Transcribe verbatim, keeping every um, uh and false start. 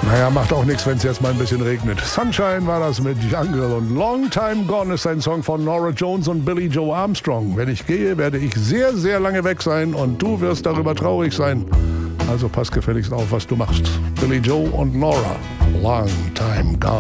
Naja, macht auch nichts, wenn es jetzt mal ein bisschen regnet. Sunshine war das mit Jungle und Long Time Gone ist ein Song von Norah Jones und Billie Joe Armstrong. Wenn ich gehe, werde ich sehr, sehr lange weg sein und du wirst darüber traurig sein. Also pass gefälligst auf, was du machst. Billie Joe und Norah, Long Time Gone.